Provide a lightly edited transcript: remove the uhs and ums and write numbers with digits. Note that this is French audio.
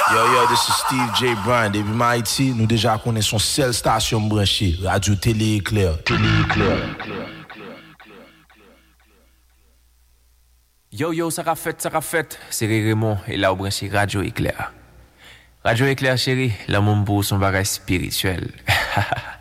Yo, this is Steve J. Bryan. Depuis Haïti, nous déjà connaissons seule station branchée, Radio Télé Éclair. Yo, ça fait. C'est Raymond et là, on branche Radio Éclair. Radio Éclair, chérie, l'amour pour son bagage spirituel.